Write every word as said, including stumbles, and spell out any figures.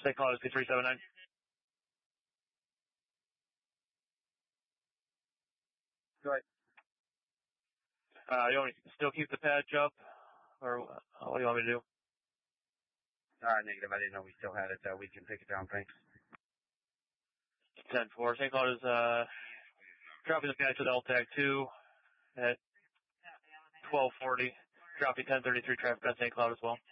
Saint Cloud is P three seven nine. Go ahead. Uh, you want me to still keep the patch up? Or uh, what do you want me to do? Uh, negative. I didn't know we still had it. Uh, we can pick it down, thanks. ten four. Saint Cloud is uh, dropping the patch with L TAG two at twelve forty. Dropping ten thirty-three traffic on Saint Cloud as well.